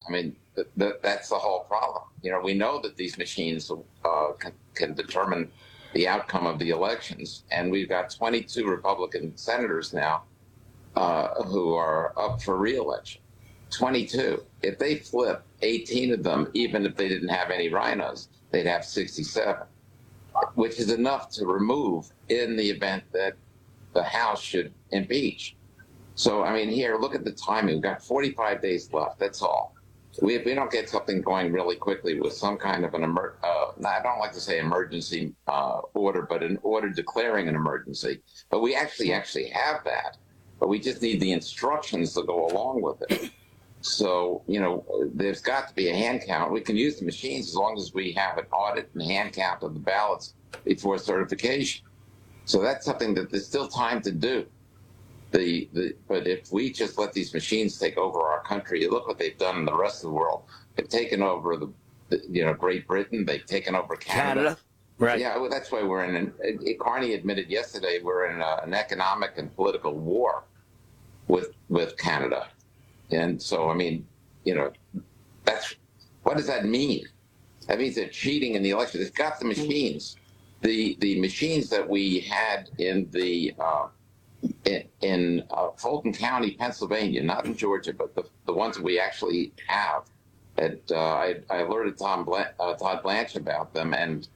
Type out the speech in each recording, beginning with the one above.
I mean, that's the whole problem. We know that these machines can determine the outcome of the elections, and we've got 22 Republican senators now who are up for re-election. 22. If they flip 18 of them, even if they didn't have any rhinos, they'd have 67, which is enough to remove in the event that the House should impeach. So, I mean, here, look at the timing. We've got 45 days left. That's all. If we don't get something going really quickly with some kind of an I don't like to say emergency order, but an order declaring an emergency. But we actually have that. But we just need the instructions to go along with it. So, there's got to be a hand count. We can use the machines as long as we have an audit and hand count of the ballots before certification. So that's something that there's still time to do. But if we just let these machines take over our country, look what they've done in the rest of the world. They've taken over Great Britain. They've taken over Canada. Right. Yeah, well, that's why we're in Carney admitted yesterday we're in an economic and political war with Canada. And so, I mean, what does that mean? That means they're cheating in the election. They've got the machines. The machines that we had in Fulton County, Pennsylvania, not in Georgia, but the ones that we actually have. I alerted Todd Blanche about them, and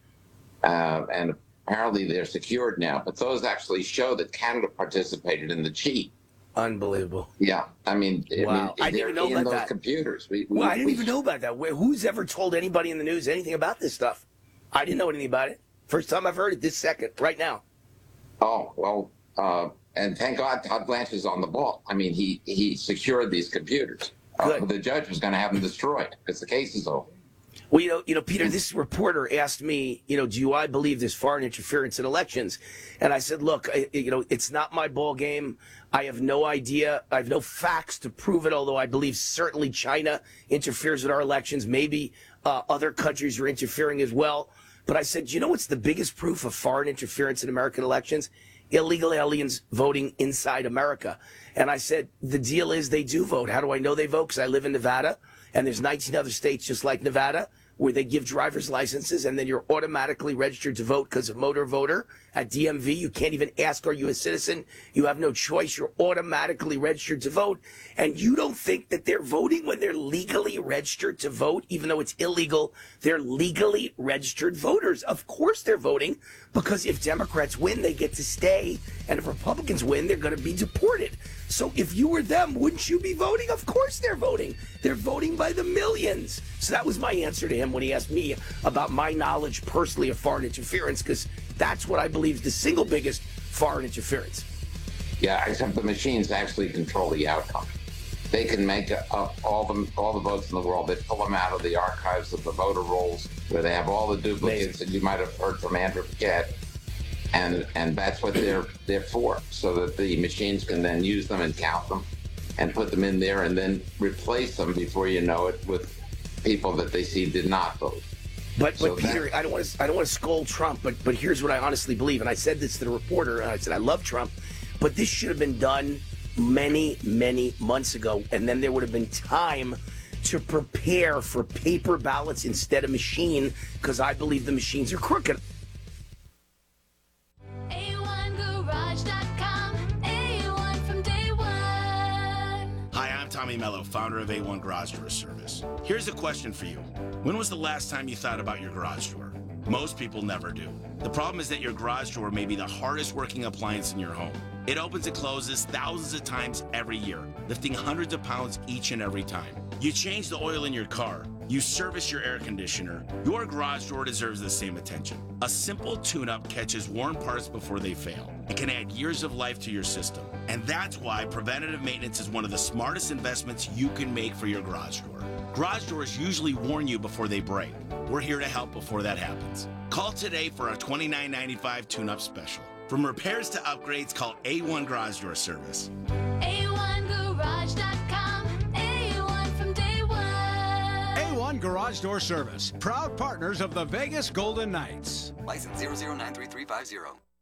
apparently they're secured now. But those actually show that Canada participated in the cheat. Unbelievable. Yeah, I mean, wow. I didn't even know about that. Computers. I didn't even know about that. Who's ever told anybody in the news anything about this stuff? I didn't know anything about it. First time I've heard it this second, right now. Oh, well, and thank God Todd Blanche is on the ball. I mean, he secured these computers. The judge was going to have them destroyed because the case is over. Well, Peter, this reporter asked me, do I believe there's foreign interference in elections? And I said, look, it's not my ball game. I have no idea. I have no facts to prove it, although I believe certainly China interferes with our elections. Maybe other countries are interfering as well. But I said, what's the biggest proof of foreign interference in American elections? Illegal aliens voting inside America. And I said, the deal is they do vote. How do I know they vote? Because I live in Nevada, and there's 19 other states just like Nevada where they give driver's licenses, and then you're automatically registered to vote because of motor voter. At DMV, you can't even ask, are you a citizen? You have no choice. You're automatically registered to vote. And you don't think that they're voting when they're legally registered to vote, even though it's illegal. They're legally registered voters. Of course they're voting, because if Democrats win, they get to stay. And if Republicans win, they're going to be deported. So if you were them, wouldn't you be voting? Of course they're voting. They're voting by the millions. So that was my answer to him when he asked me about my knowledge personally of foreign interference, because that's what I believe is the single biggest foreign interference. Yeah, except the machines actually control the outcome. They can make up all the votes in the world. They pull them out of the archives of the voter rolls where they have all the duplicates that you might have heard from Andrew Paquette. And that's what they're for, so that the machines can then use them and count them and put them in there and then replace them before you know it with people that they see did not vote. But Peter, I don't want to scold Trump, but here's what I honestly believe, and I said this to the reporter, and I said I love Trump, but this should have been done many, many months ago, and then there would have been time to prepare for paper ballots instead of machine, because I believe the machines are crooked. Tommy Mello, founder of A1 Garage Door Service. Here's a question for you. When was the last time you thought about your garage door? Most people never do. The problem is that your garage door may be the hardest working appliance in your home. It opens and closes thousands of times every year, lifting hundreds of pounds each and every time. You change the oil in your car. You service your air conditioner. Your garage door deserves the same attention. A simple tune-up catches worn parts before they fail. It can add years of life to your system. And that's why preventative maintenance is one of the smartest investments you can make for your garage door. Garage doors usually warn you before they break. We're here to help before that happens. Call today for our $29.95 tune-up special. From repairs to upgrades, call A1 Garage Door Service. A1Garage.com. A1 from day one. A1 Garage Door Service. Proud partners of the Vegas Golden Knights. License 00933550.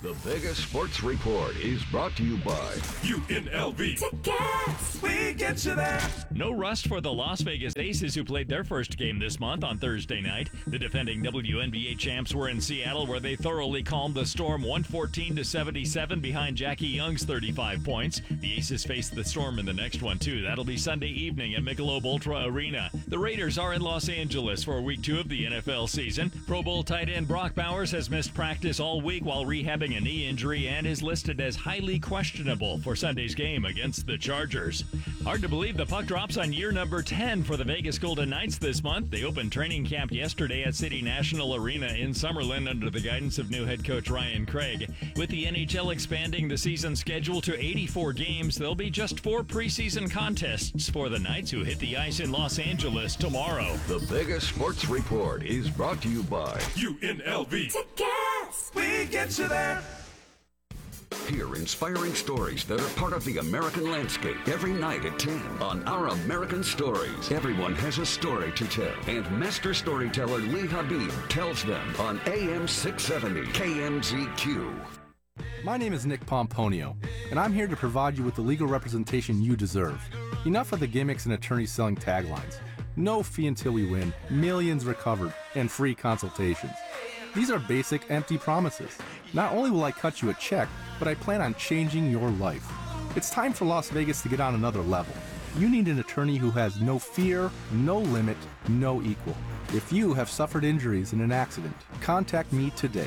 The Vegas Sports Report is brought to you by UNLV. Tickets. We get you there. No rust for the Las Vegas Aces, who played their first game this month on Thursday night. The defending WNBA champs were in Seattle, where they thoroughly calmed the Storm 114-77 behind Jackie Young's 35 points. The Aces face the Storm in the next one, too. That'll be Sunday evening at Michelob Ultra Arena. The Raiders are in Los Angeles for Week 2 of the NFL season. Pro Bowl tight end Brock Bowers has missed practice all week while rehabbing a knee injury and is listed as highly questionable for Sunday's game against the Chargers. Hard to believe the puck drops on year number 10 for the Vegas Golden Knights this month. They opened training camp yesterday at City National Arena in Summerlin under the guidance of new head coach Ryan Craig. With the NHL expanding the season schedule to 84 games, there'll be just 4 preseason contests for the Knights, who hit the ice in Los Angeles tomorrow. The Vegas Sports Report is brought to you by UNLV. Tickets. We get you there. Hear inspiring stories that are part of the American landscape every night at 10 on Our American Stories. Everyone has a story to tell, and master storyteller Lee Habib tells them on AM 670 KMZQ. My name is Nick Pomponio, and I'm here to provide you with the legal representation you deserve. Enough of the gimmicks and attorneys selling taglines. No fee until we win, millions recovered, and free consultations. These are basic, empty promises. Not only will I cut you a check, but I plan on changing your life. It's time for Las Vegas to get on another level. You need an attorney who has no fear, no limit, no equal. If you have suffered injuries in an accident, contact me today.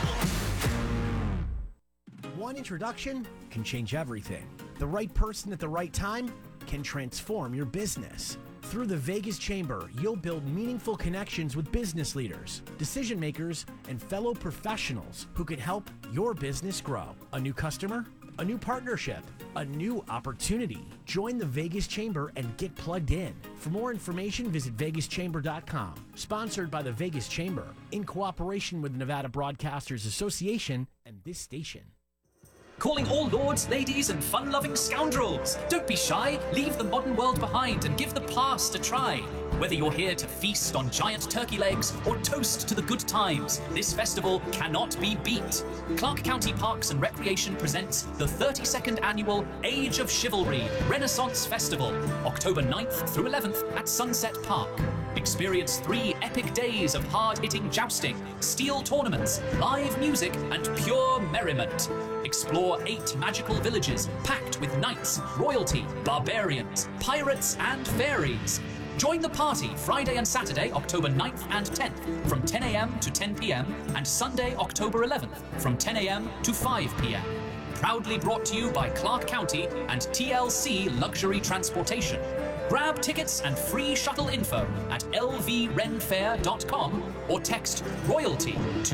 One introduction can change everything. The right person at the right time can transform your business. Through the Vegas Chamber, you'll build meaningful connections with business leaders, decision makers, and fellow professionals who can help your business grow. A new customer, a new partnership, a new opportunity. Join the Vegas Chamber and get plugged in. For more information, visit vegaschamber.com. Sponsored by the Vegas Chamber, in cooperation with Nevada Broadcasters Association and this station. Calling all lords, ladies, and fun-loving scoundrels. Don't be shy, leave the modern world behind and give the past a try. Whether you're here to feast on giant turkey legs or toast to the good times, this festival cannot be beat. Clark County Parks and Recreation presents the 32nd annual Age of Chivalry Renaissance Festival, October 9th through 11th at Sunset Park. Experience 3 epic days of hard-hitting jousting, steel tournaments, live music, and pure merriment. Explore 8 magical villages packed with knights, royalty, barbarians, pirates, and fairies. Join the party Friday and Saturday, October 9th and 10th from 10 a.m. to 10 p.m. and Sunday, October 11th from 10 a.m. to 5 p.m. Proudly brought to you by Clark County and TLC Luxury Transportation. Grab tickets and free shuttle info at lvrenfair.com or text royalty to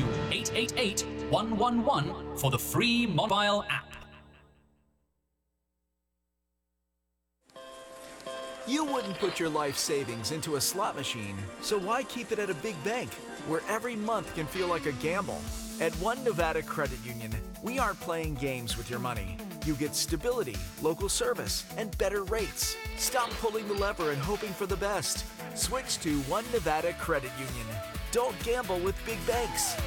888-111 for the free mobile app. You wouldn't put your life savings into a slot machine, so why keep it at a big bank where every month can feel like a gamble? At One Nevada Credit Union, we aren't playing games with your money. You get stability, local service, and better rates. Stop pulling the lever and hoping for the best. Switch to One Nevada Credit Union. Don't gamble with big banks.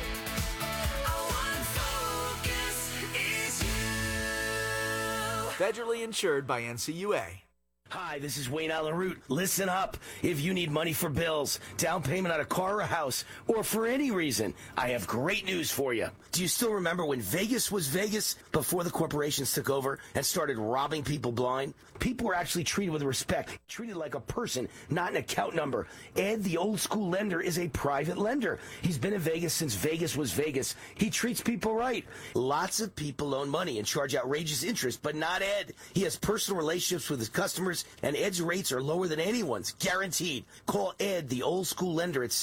Federally insured by NCUA. Hi, this is Wayne Allen Root. Listen up. If you need money for bills, down payment on a car or a house, or for any reason, I have great news for you. Do you still remember when Vegas was Vegas before the corporations took over and started robbing people blind? People were actually treated with respect, treated like a person, not an account number. Ed, the old school lender, is a private lender. He's been in Vegas since Vegas was Vegas. He treats people right. Lots of people loan money and charge outrageous interest, but not Ed. He has personal relationships with his customers, and Ed's rates are lower than anyone's, guaranteed. Call Ed, the old school lender, at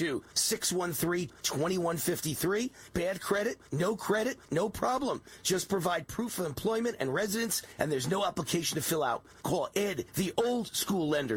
702-613-2153. Bad credit, no problem. Just provide proof of employment and residence, and there's no application to fill out. Call Ed, the old school lender,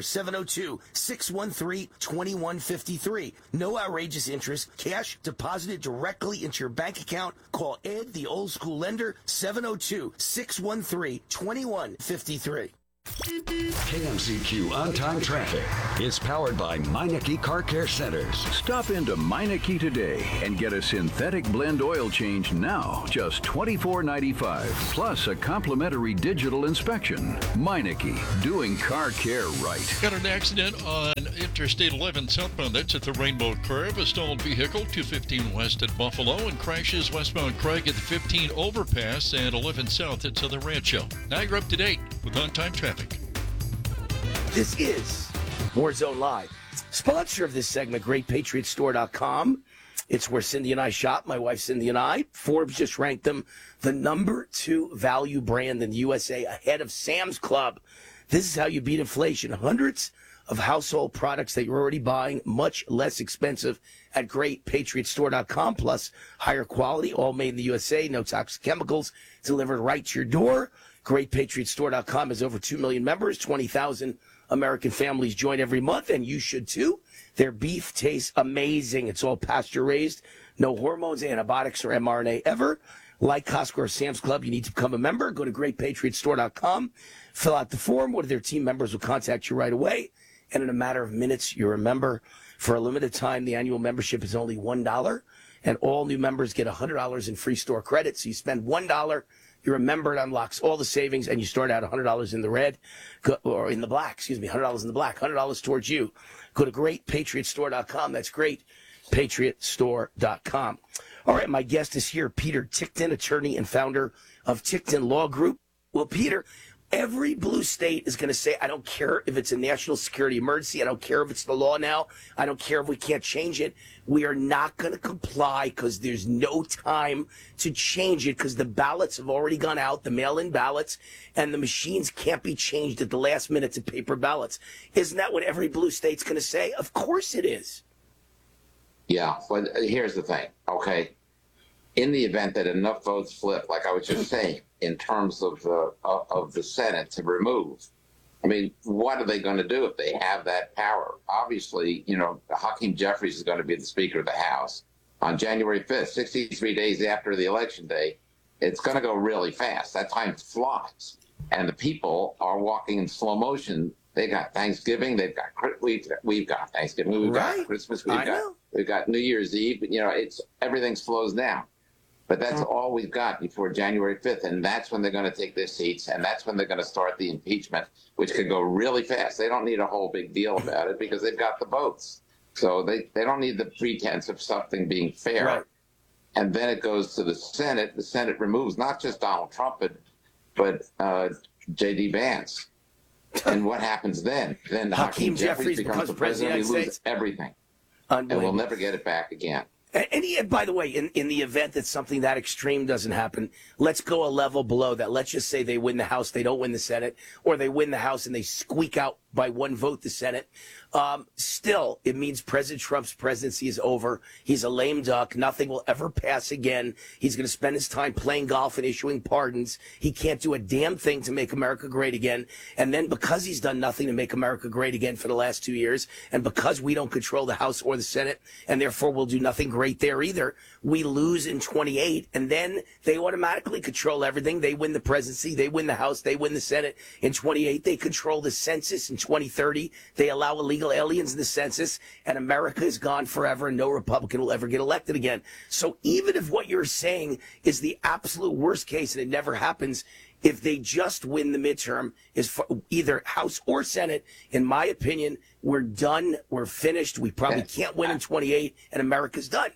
702-613-2153. No outrageous interest, cash deposited directly into your bank account. Call Ed, the old school lender, 702-613-2153. KMCQ on-time traffic is powered by Meineke Car Care Centers. Stop into Meineke today and get a synthetic blend oil change now, just $24.95, plus a complimentary digital inspection. Meineke, doing car care right. Got an accident on Interstate 11 southbound. That's at the Rainbow Curve. A stalled vehicle, 215 west at Buffalo, and crashes westbound Craig at the 15 overpass and 11 south at Southern Rancho. Now you're up to date with on-time traffic. This is Warzone Live. Sponsor of this segment, GreatPatriotStore.com. It's where Cindy and I shop, my wife Cindy and I. Forbes just ranked them the number 2 value brand in the USA, ahead of Sam's Club. This is how you beat inflation. Hundreds of household products that you're already buying, much less expensive at GreatPatriotStore.com, plus higher quality, all made in the USA, no toxic chemicals, delivered right to your door. GreatPatriotStore.com has over 2 million members, 20,000 American families join every month, and you should too. Their beef tastes amazing. It's all pasture-raised, no hormones, antibiotics, or mRNA ever. Like Costco or Sam's Club, you need to become a member. Go to GreatPatriotStore.com, fill out the form. One of their team members will contact you right away, and in a matter of minutes, you're a member. For a limited time, the annual membership is only $1, and all new members get $100 in free store credit. So you spend $1, you're a member, it unlocks all the savings, and you start out $100 in the red, or in the black, $100 in the black, $100 towards you. Go to GreatPatriotStore.com. That's GreatPatriotStore.com. All right, my guest is here, Peter Ticktin, attorney and founder of Ticktin Law Group. Well, Peter, every blue state is going to say, I don't care if it's a national security emergency. I don't care if it's the law now. I don't care if we can't change it. We are not going to comply because there's no time to change it because the ballots have already gone out, the mail-in ballots, and the machines can't be changed at the last minute to paper ballots. Isn't that what every blue state's going to say? Of course it is. Yeah, but here's the thing, okay? In the event that enough votes flip, like I was just saying, in terms of the Senate to remove, I mean, what are they going to do if they have that power? Obviously, you know, Hakeem Jeffries is going to be the Speaker of the House on January 5th, 63 days after the election day. It's going to go really fast. That time flies, and the people are walking in slow motion. They got Thanksgiving. We've got Thanksgiving. We've got Christmas. We've got New Year's Eve. You know, everything slows down. But that's all we've got before January 5th, and that's when they're going to take their seats, and that's when they're going to start the impeachment, which could go really fast. They don't need a whole big deal about it because they've got the votes. So they don't need the pretense of something being fair. Right. And then it goes to the Senate. The Senate removes not just Donald Trump, but J.D. Vance. And what happens then? Then Hakeem Jeffries becomes the president. We lose everything. And we'll never get it back again. And by the way, in the event that something that extreme doesn't happen, let's go a level below that. Let's just say they win the House, they don't win the Senate, or they win the House and they squeak out by one vote the Senate. Still, it means President Trump's presidency is over. He's a lame duck. Nothing will ever pass again. He's going to spend his time playing golf and issuing pardons. He can't do a damn thing to make America great again. And then because he's done nothing to make America great again for the last 2 years, and because we don't control the House or the Senate, and therefore we'll do nothing great there either, we lose in 28, and then they automatically control everything. They win the presidency, they win the House, they win the Senate. In 28, they control the census. In 2030, they allow illegal aliens in the census, and America is gone forever, and no Republican will ever get elected again. So even if what you're saying is the absolute worst case and it never happens, if they just win the midterm, is for either House or Senate, in my opinion, we're done, we're finished. We probably can't win in 28, and America's done.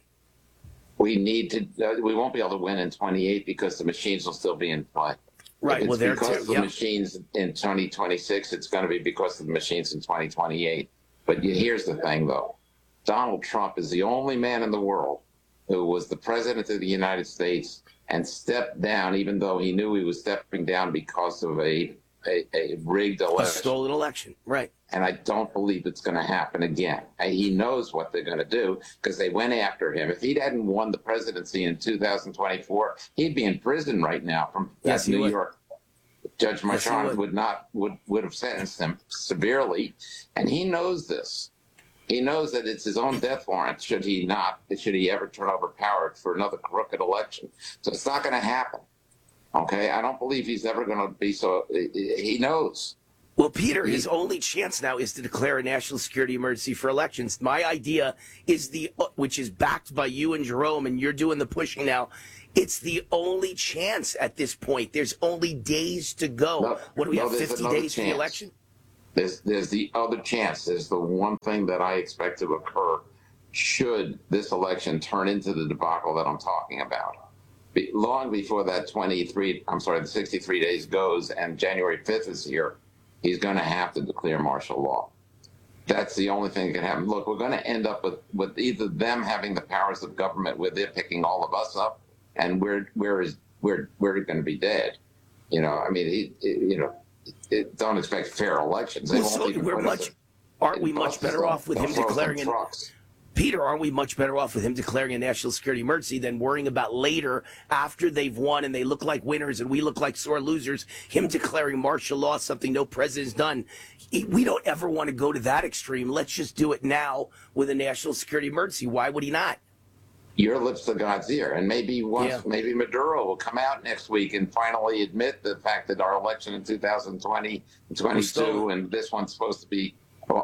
We won't be able to win in 28 because the machines will still be in play. Right. If it's because of the machines in 2026, it's going to be because of the machines in 2028. But here's the thing, though. Donald Trump is the only man in the world who was the president of the United States and stepped down, even though he knew he was stepping down because of a rigged election. A stolen election, right. And I don't believe it's going to happen again. And he knows what they're going to do because they went after him. If he hadn't won the presidency in 2024, he'd be in prison right now from New York. Judge Marchand would have sentenced him severely, and he knows this. He knows that it's his own death warrant should he ever turn over power for another crooked election. So it's not going to happen. Okay, I don't believe he's ever going to be so. He knows. Well, Peter, his only chance now is to declare a national security emergency for elections. My idea is which is backed by you and Jerome, and you're doing the pushing now. It's the only chance at this point. There's only days to go. No, what do we have, 50 days for the election? There's the other chance. There's the one thing that I expect to occur should this election turn into the debacle that I'm talking about. Long before that the 63 days goes and January 5th is here, he's going to have to declare martial law. That's the only thing that can happen. Look, we're going to end up with either them having the powers of government where they're picking all of us up, and we're going to be dead. You know, I mean, don't expect fair elections. They won't even aren't we much better off with him declaring trucks. Peter, aren't we much better off with him declaring a national security emergency than worrying about later, after they've won and they look like winners and we look like sore losers, him declaring martial law, something no president's done? We don't ever want to go to that extreme. Let's just do it now with a national security emergency. Why would he not? Your lips to God's ear. And maybe maybe Maduro will come out next week and finally admit the fact that our election in 2020 and 22 and this one's supposed to be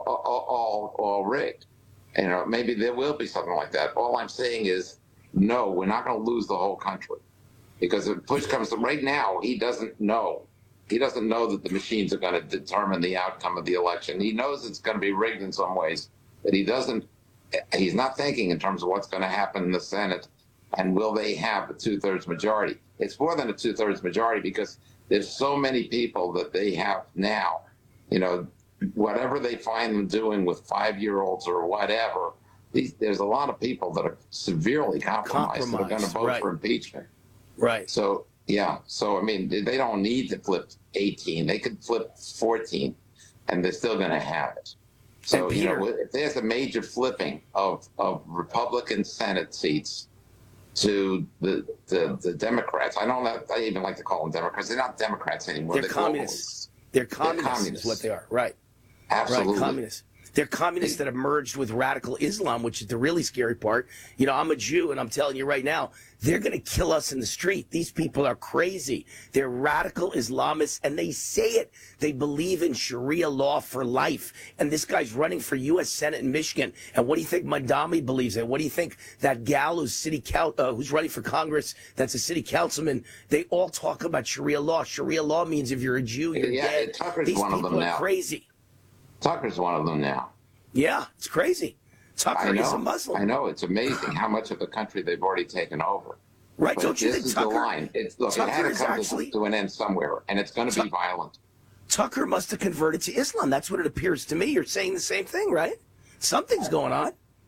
all rigged. You know, maybe there will be something like that. All I'm saying is, no, we're not going to lose the whole country. Because if push comes to right now, he doesn't know. He doesn't know that the machines are going to determine the outcome of the election. He knows it's going to be rigged in some ways, but he's not thinking in terms of what's going to happen in the Senate and will they have a 2/3 majority. It's more than a 2/3 majority because there's so many people that they have now, you know, whatever they find them doing with 5-year-olds or whatever, there's a lot of people that are severely compromised that are going to vote for impeachment. Right. So, yeah. So, I mean, they don't need to flip 18. They could flip 14, and they're still going to have it. So, Peter, you know, if there's a major flipping of Republican Senate seats to the Democrats, I even like to call them Democrats. They're not Democrats anymore. They're communists. They're communists is what they are. Right. Absolutely. Right, communists. They're communists that have merged with radical Islam, which is the really scary part. You know, I'm a Jew, and I'm telling you right now, they're going to kill us in the street. These people are crazy. They're radical Islamists, and they say it. They believe in Sharia law for life. And this guy's running for U.S. Senate in Michigan. And what do you think Mandami believes in? What do you think that gal who's running for Congress, that's a city councilman, they all talk about Sharia law. Sharia law means if you're a Jew, you're dead. Tucker's These one of people them are now. crazy. Tucker's one of them now. Yeah, it's crazy. Tucker is a Muslim. I know. It's amazing how much of the country they've already taken over. Right, But don't you this think is Tucker? the line. Look, it had Tucker to is come actually to an end somewhere, and it's going to be violent. Tucker must have converted to Islam. That's what it appears to me. You're saying the same thing, right? Something's going on.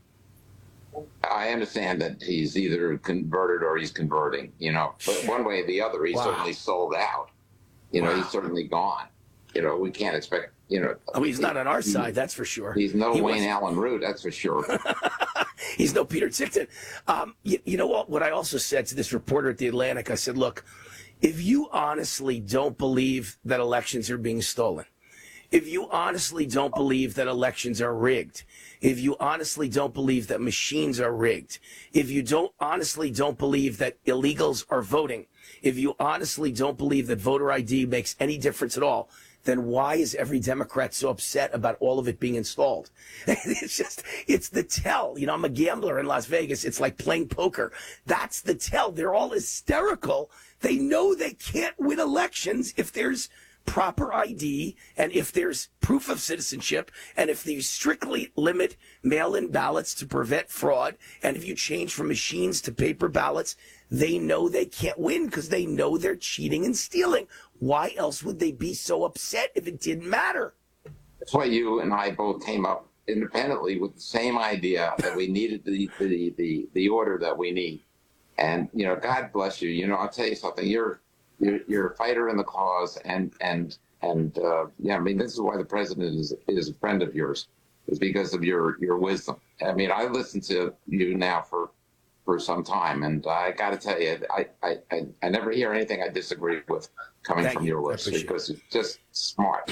I understand that he's either converted or he's converting, you know, but one way or the other, he's certainly sold out. You know, he's certainly gone. You know, we can't expect, you know. Oh, he's not on our side, that's for sure. He's no Wayne Allen Root, that's for sure. He's no Peter Tickton. You know what I also said to this reporter at The Atlantic? I said, look, if you honestly don't believe that elections are being stolen, if you honestly don't believe that elections are rigged, if you honestly don't believe that machines are rigged, if you honestly don't believe that illegals are voting, if you honestly don't believe that voter ID makes any difference at all, then why is every Democrat so upset about all of it being installed? It's the tell. You know, I'm a gambler in Las Vegas. It's like playing poker. That's the tell. They're all hysterical. They know they can't win elections if there's proper ID and if there's proof of citizenship and if they strictly limit mail-in ballots to prevent fraud and if you change from machines to paper ballots, they know they can't win because they know they're cheating and stealing. Why else would they be so upset if it didn't matter? That's why you and I both came up independently with the same idea that we needed the order that we need. And, you know, God bless you. You know, I'll tell you something. You're a fighter in the cause, and yeah, I mean, this is why the president is a friend of yours, is because of your wisdom. I mean, I listened to you now for some time, and I got to tell you, I never hear anything I disagree with coming from your lips because you're just smart.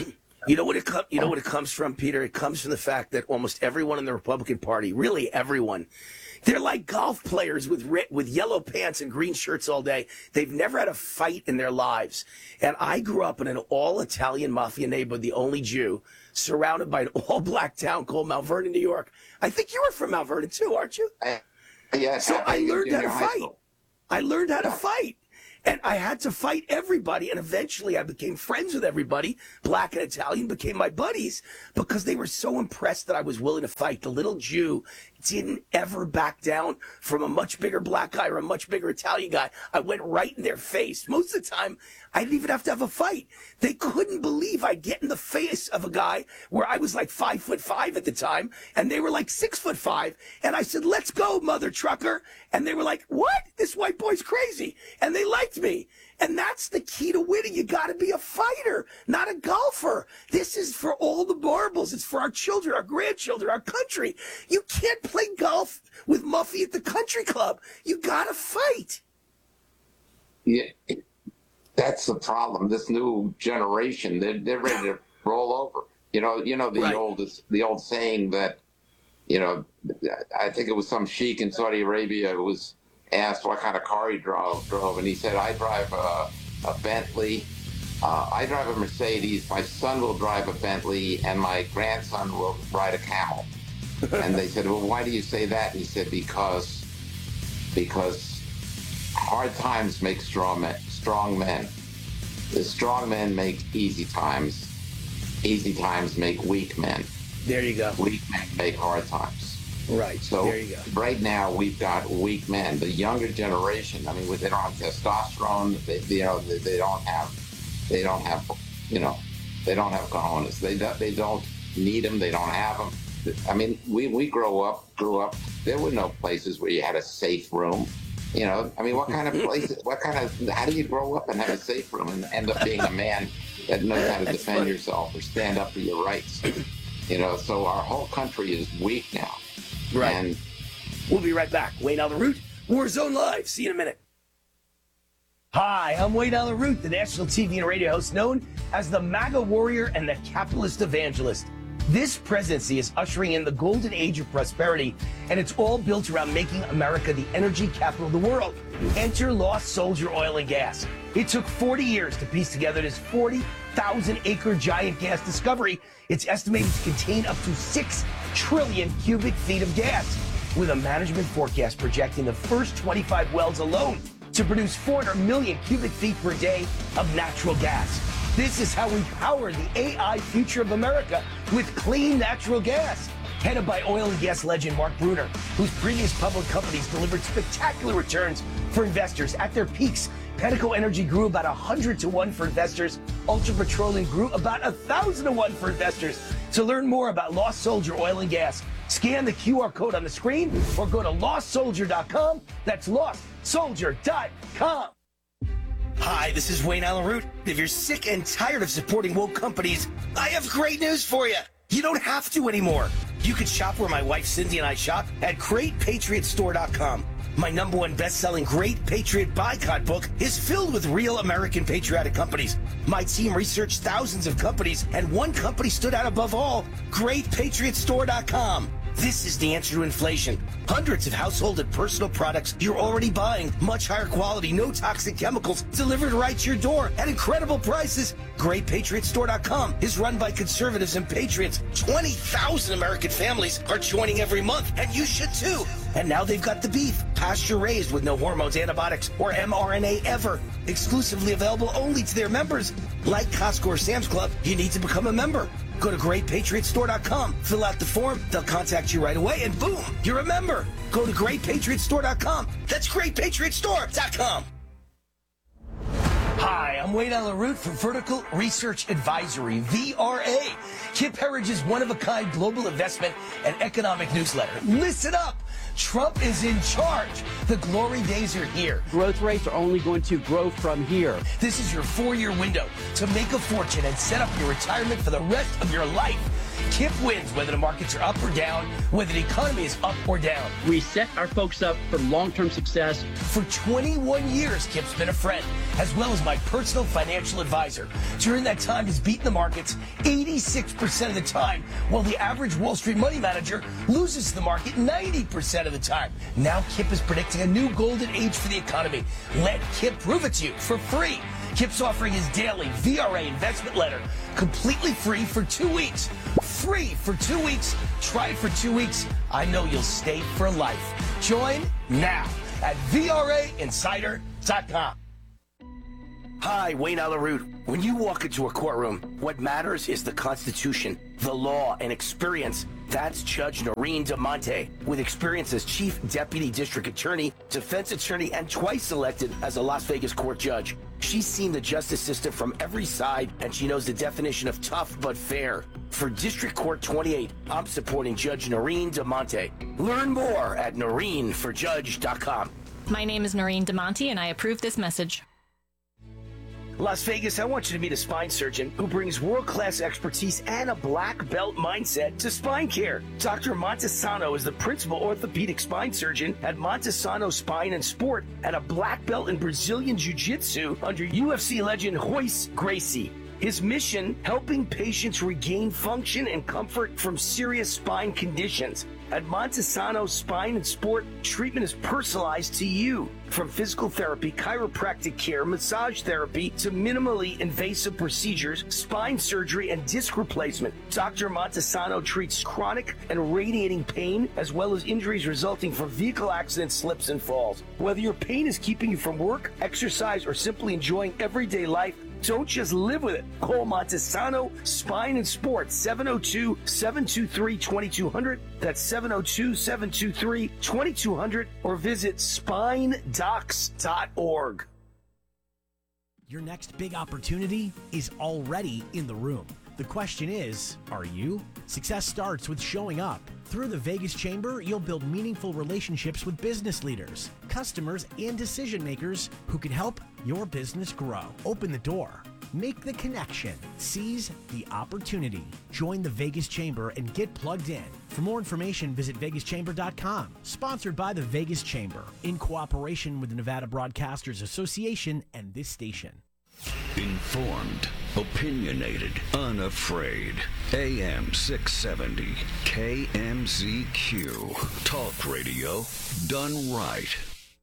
You know what it comes from, Peter? It comes from the fact that almost everyone in the Republican Party, really everyone, they're like golf players with yellow pants and green shirts all day. They've never had a fight in their lives. And I grew up in an all-Italian mafia neighborhood, the only Jew, surrounded by an all-black town called Mount Vernon, New York. I think you were from Mount Vernon too, aren't you? Yes. So I learned how to fight. I learned how to fight. And I had to fight everybody, and eventually I became friends with everybody. Black and Italian became my buddies because they were so impressed that I was willing to fight. The little Jew didn't ever back down from a much bigger black guy or a much bigger Italian guy. I went right in their face. Most of the time, I didn't even have to have a fight. They couldn't believe I'd get in the face of a guy where I was like 5'5" at the time, and they were like 6'5", and I said, "Let's go, mother trucker." And they were like, "What? This white boy's crazy." And they liked me. And that's the key to winning. You got to be a fighter, not a golfer. This is for all the marbles. It's for our children, our grandchildren, our country. You can't play golf with Muffy at the country club. You got to fight. Yeah, that's the problem. This new generation, they're ready to roll over. You know the Right. old saying that, I think it was some sheik in Saudi Arabia who was asked what kind of car he drove, and he said, "I drive a Bentley. I drive a Mercedes. My son will drive a Bentley, and my grandson will ride a Camel." And they said, "Well, why do you say that?" And he said, "Because hard times make strong men. The strong men make easy times. Easy times make weak men. There you go. Weak men make hard times." Right. So there you go. right now we've got weak men. The younger generation, I mean, they don't have testosterone. They don't have cojones. They don't need them. They don't have them. I mean, we grew up. There were no places where you had a safe room. I mean, what kind of places? How do you grow up and have a safe room and end up being a man that knows how to defend yourself or stand up for your rights? So our whole country is weak now. Right. And we'll be right back. Wayne Allyn Root, Warzone Live. See you in a minute. Hi, I'm Wayne Allyn Root, the national TV and radio host known as the MAGA warrior and the capitalist evangelist. This presidency is ushering in the golden age of prosperity, and it's all built around making America the energy capital of the world. Enter Lost Soldier Oil and Gas. It took 40 years to piece together this 40,000-acre giant gas discovery. It's estimated to contain up to 6 trillion cubic feet of gas, with a management forecast projecting the first 25 wells alone to produce 400 million cubic feet per day of natural gas. This is how we power the AI future of America with clean natural gas. Headed by oil and gas legend Mark Bruner, whose previous public companies delivered spectacular returns for investors. At their peaks, Pentaco Energy grew about 100 to 1 for investors. Ultra Petroleum grew about 1,000 to 1 for investors. To learn more about Lost Soldier Oil and Gas, scan the QR code on the screen or go to lostsoldier.com. That's lostsoldier.com. Hi, this is Wayne Allyn Root. If you're sick and tired of supporting woke companies, I have great news for you. You don't have to anymore. You can shop where my wife Cindy and I shop at GreatPatriotStore.com. My #1 best-selling Great Patriot Boycott book is filled with real American patriotic companies. My team researched thousands of companies, and one company stood out above all: GreatPatriotStore.com. This is the answer to inflation. Hundreds of household and personal products you're already buying. Much higher quality, no toxic chemicals, delivered right to your door at incredible prices. GreatPatriotStore.com is run by conservatives and patriots. 20,000 American families are joining every month, and you should too. And now they've got the beef, pasture-raised with no hormones, antibiotics, or mRNA ever. Exclusively available only to their members. Like Costco or Sam's Club, you need to become a member. Go to GreatPatriotStore.com, fill out the form, they'll contact you right away, and boom, you're a member. Go to GreatPatriotStore.com. That's GreatPatriotStore.com. Hi, I'm Wayne Allyn Root from Vertical Research Advisory, VRA, Kip Herridge's one-of-a-kind global investment and economic newsletter. Listen up. Trump is in charge. The glory days are here. Growth rates are only going to grow from here. This is your 4-year window to make a fortune and set up your retirement for the rest of your life. Kip wins whether the markets are up or down, whether the economy is up or down. We set our folks up for long-term success. For 21 years, Kip's been a friend, as well as my personal financial advisor. During that time, he's beaten the markets 86% of the time, while the average Wall Street money manager loses the market 90% of the time. Now Kip is predicting a new golden age for the economy. Let Kip prove it to you for free. Kip's offering his daily VRA investment letter completely free for 2 weeks. Free for 2 weeks. Try it for 2 weeks. I know you'll stay for life. Join now at VRAinsider.com. Hi, Wayne Alaroot. When you walk into a courtroom, what matters is the Constitution, the law, and experience. That's Judge Noreen DeMonte. With experience as Chief Deputy District Attorney, Defense Attorney, and twice elected as a Las Vegas court judge. She's seen the justice system from every side, and she knows the definition of tough but fair. For District Court 28, I'm supporting Judge Noreen DeMonte. Learn more at NoreenForJudge.com. My name is Noreen DeMonte, and I approve this message. Las Vegas, I want you to meet a spine surgeon who brings world-class expertise and a black belt mindset to spine care. Dr. Montesano is the principal orthopedic spine surgeon at Montesano Spine and Sport and a black belt in Brazilian Jiu-Jitsu under UFC legend Royce Gracie. His mission, helping patients regain function and comfort from serious spine conditions. At Montesano Spine and Sport, treatment is personalized to you. From physical therapy, chiropractic care, massage therapy, to minimally invasive procedures, spine surgery, and disc replacement, Dr. Montesano treats chronic and radiating pain, as well as injuries resulting from vehicle accidents, slips, and falls. Whether your pain is keeping you from work, exercise, or simply enjoying everyday life, don't just live with it. Call Montesano Spine and Sport, 702-723-2200. That's 702-723-2200. Or visit spinedocs.org. Your next big opportunity is already in the room. The question is, are you? Success starts with showing up. Through the Vegas Chamber, you'll build meaningful relationships with business leaders, customers, and decision makers who can help your business grow. Open the door. Make the connection. Seize the opportunity. Join the Vegas Chamber and get plugged in. For more information, visit VegasChamber.com. Sponsored by the Vegas Chamber, in cooperation with the Nevada Broadcasters Association and this station. Informed, opinionated, unafraid. AM 670, KMZQ. Talk radio done right.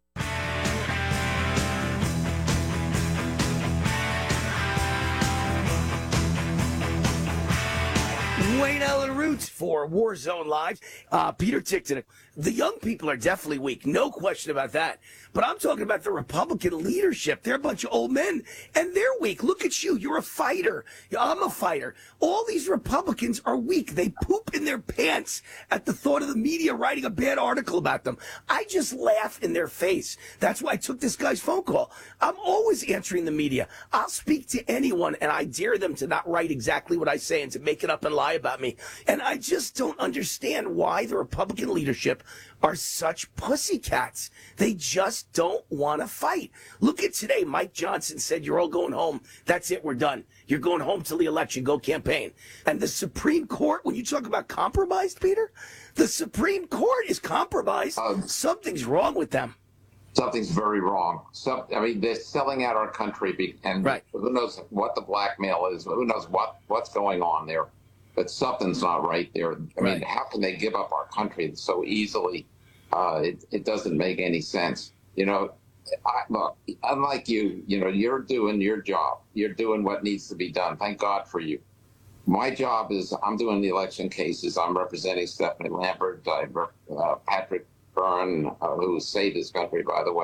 Wayne Allen Roots for Warzone Live. Peter Tickton. The young people are definitely weak, no question about that. But I'm talking about the Republican leadership. They're a bunch of old men, and they're weak. Look at you. You're a fighter. I'm a fighter. All these Republicans are weak. They poop in their pants at the thought of the media writing a bad article about them. I just laugh in their face. That's why I took this guy's phone call. I'm always answering the media. I'll speak to anyone, and I dare them to not write exactly what I say and to make it up and lie about me. And I just don't understand why the Republican leadership are such pussycats. They just don't want to fight. Look at today. Mike Johnson said, you're all going home. That's it. We're done. You're going home till the election. Go campaign. And the Supreme Court, when you talk about compromised, Peter, the Supreme Court is compromised. Something's wrong with them. Something's very wrong. They're selling out our country, and who knows what the blackmail is. Who knows what's going on there. But something's not right there. I mean, how can they give up our country so easily? It doesn't make any sense. Look, unlike you, you're doing your job. You're doing what needs to be done. Thank God for you. My job is I'm doing the election cases. I'm representing Stephanie Lambert, Patrick Byrne, who saved this country, by the way.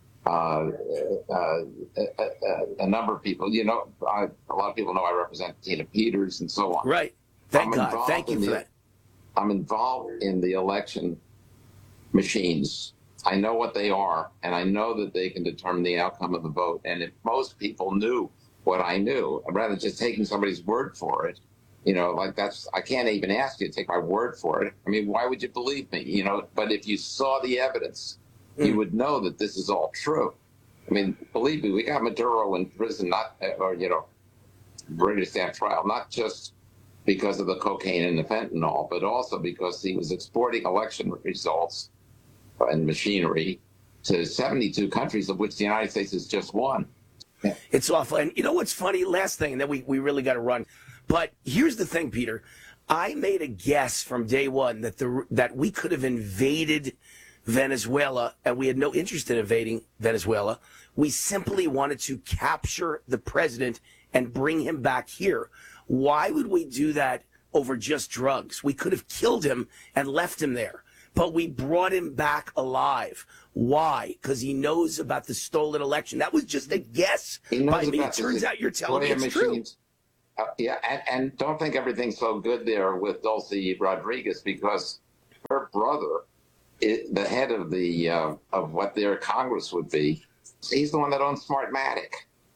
A number of people. A lot of people know I represent Tina Peters and so on. Right. Thank God. Thank you for that. I'm involved in the election machines. I know what they are, and I know that they can determine the outcome of the vote. And if most people knew what I knew, rather than just taking somebody's word for it, I can't even ask you to take my word for it. I mean, why would you believe me? But if you saw the evidence, you would know that this is all true. I mean, believe me, we got Maduro in prison, ready to stand trial, not just because of the cocaine and the fentanyl, but also because he was exporting election results and machinery to 72 countries, of which the United States is just one. It's awful. And you know what's funny? Last thing, and then we really got to run. But here's the thing, Peter. I made a guess from day one that we could have invaded Venezuela, and we had no interest in invading Venezuela. We simply wanted to capture the president and bring him back here. Why would we do that over just drugs? We could have killed him and left him there, but we brought him back alive. Why? Because he knows about the stolen election. That was just a guess by me. It turns out you're telling me it's true. Yeah, and don't think everything's so good there with Dulce Rodriguez, because her brother, the head of of what their Congress would be, he's the one that owns Smartmatic.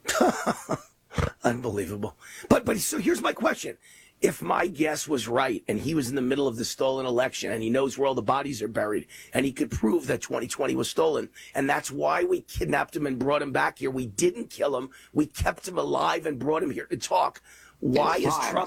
Unbelievable. But so here's my question. If my guess was right and he was in the middle of the stolen election and he knows where all the bodies are buried and he could prove that 2020 was stolen, and that's why we kidnapped him and brought him back here. We didn't kill him. We kept him alive and brought him here to talk. Why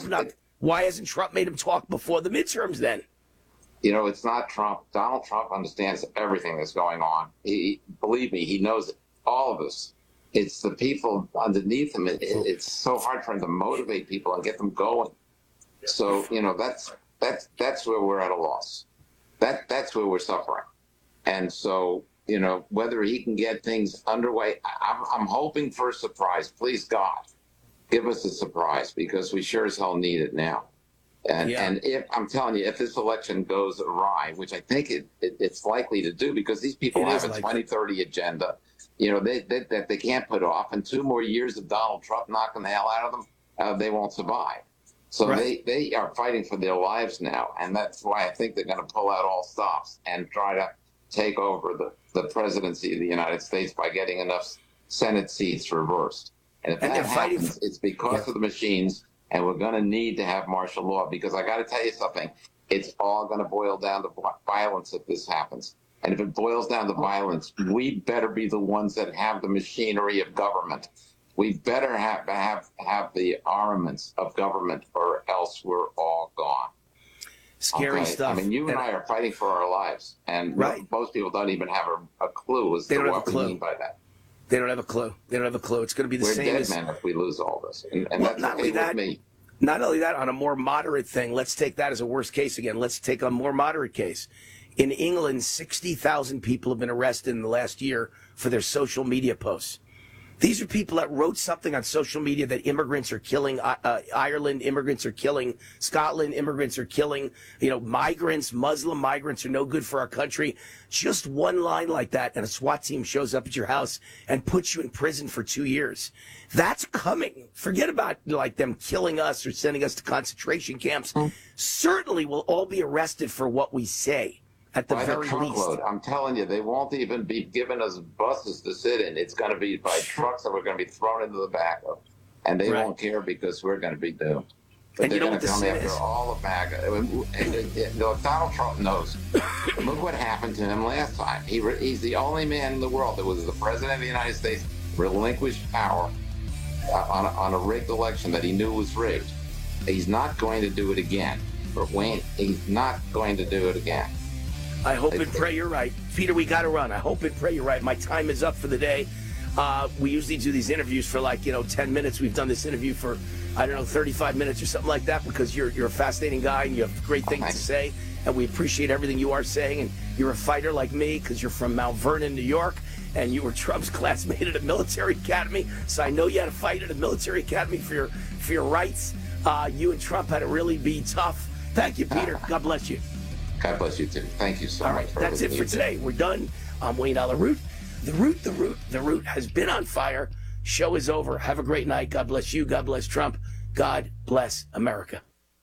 hasn't Trump made him talk before the midterms then? You know, it's not Trump. Donald Trump understands everything that's going on. Believe me, he knows all of us. It's the people underneath him. It's so hard for him to motivate people and get them going. So, you know, that's where we're at a loss. That's where we're suffering. And so, you know, whether he can get things underway, I'm hoping for a surprise. Please, God, give us a surprise, because we sure as hell need it now. And if I'm telling you, if this election goes awry, which I think it's likely to do, because these people have a 2030 agenda, you know, that they can't put off, and 2 more years of Donald Trump knocking the hell out of them, they won't survive. So they are fighting for their lives now, and that's why I think they're going to pull out all stops and try to take over the presidency of the United States by getting enough Senate seats reversed. And if that happens, it's because of the machines, and we're going to need to have martial law, because I got to tell you something, it's all going to boil down to violence if this happens. And if it boils down to violence, we better be the ones that have the machinery of government. We better have the armaments of government, or else we're all gone. Scary stuff. I mean, you and I are fighting for our lives, and most people don't even have a clue as to what we mean by that. They don't have a clue. They don't have a clue. It's going to be the same as... We're dead men if we lose all this. And that's not only that, with me. Not only that, on a more moderate thing, let's take that as a worst case again. Let's take a more moderate case. In England, 60,000 people have been arrested in the last year for their social media posts. These are people that wrote something on social media that immigrants are killing Ireland, immigrants are killing Scotland, immigrants are killing, migrants, Muslim migrants are no good for our country. Just one line like that, and a SWAT team shows up at your house and puts you in prison for 2 years. That's coming. Forget about them killing us or sending us to concentration camps. Certainly we'll all be arrested for what we say. At the very least. I'm telling you, they won't even be giving us buses to sit in. It's going to be by trucks that we're going to be thrown into the back of. And they won't care, because we're going to be doomed. But they're going to come after all of MAGA. Donald Trump knows. Look what happened to him last time. He's the only man in the world that was the president of the United States, relinquished power on a rigged election that he knew was rigged. He's not going to do it again. But Wayne, he's not going to do it again. I hope and pray you're right. Peter, we got to run. I hope and pray you're right. My time is up for the day. We usually do these interviews for 10 minutes. We've done this interview for, 35 minutes or something like that, because you're a fascinating guy and you have great things to say. And we appreciate everything you are saying. And you're a fighter like me, because you're from Mount Vernon, New York, and you were Trump's classmate at a military academy. So I know you had to fight at a military academy for your rights. You and Trump had to really be tough. Thank you, Peter. God bless you. God bless you, too. Thank you so much. All right, that's it for today. We're done. I'm Wayne Allyn Root. The Root has been on fire. Show is over. Have a great night. God bless you. God bless Trump. God bless America.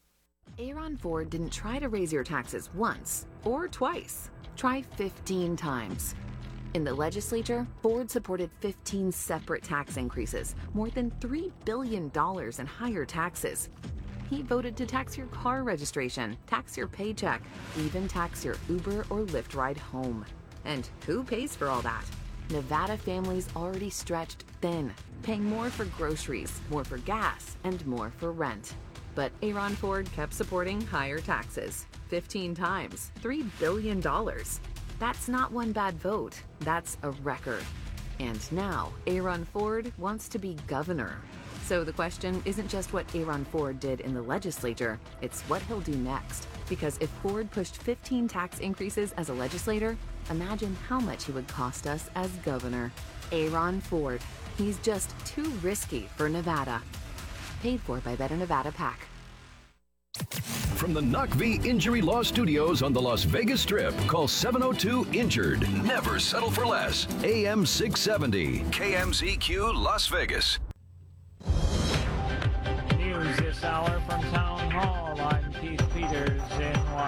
Aaron Ford didn't try to raise your taxes once or twice. Try 15 times. In the legislature, Ford supported 15 separate tax increases, more than $3 billion in higher taxes. He voted to tax your car registration, tax your paycheck, even tax your Uber or Lyft ride home. And who pays for all that? Nevada families already stretched thin, paying more for groceries, more for gas, and more for rent. But Aaron Ford kept supporting higher taxes. 15 times, $3 billion. That's not one bad vote, that's a record. And now, Aaron Ford wants to be governor. So the question isn't just what Aaron Ford did in the legislature, it's what he'll do next. Because if Ford pushed 15 tax increases as a legislator, imagine how much he would cost us as governor. Aaron Ford. He's just too risky for Nevada. Paid for by Better Nevada PAC. From the NACV Injury Law Studios on the Las Vegas Strip, call 702-INJURED. Never settle for less. AM 670, KMZQ Las Vegas. News this hour